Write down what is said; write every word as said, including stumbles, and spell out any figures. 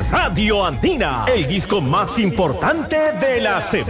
Radio Andina, el disco más importante de la semana.